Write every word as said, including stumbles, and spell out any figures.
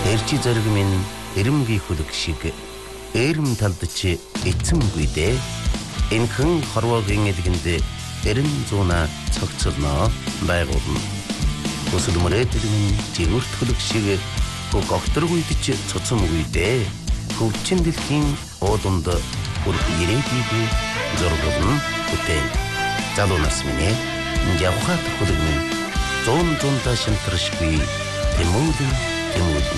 Эрчи зориг минь эрэмгийн хүлэг шиг эрэм талдч эцэмгүй дээ. Энхэн хорвоогийн элгэнд эрен зуна цогцолно байгуулна. Өсөл мөрөөдөл минь жигүүрт хүлэг шиг огторгүйдч цоцомгүй дээ. Хөвчин дэлхийн одонд хүрх ирээдийг зургуулна үтэн. Залуу нас минь явхад хүлэг минь зон зонта шимтршгүй тэмүүлэн тэмүүлэн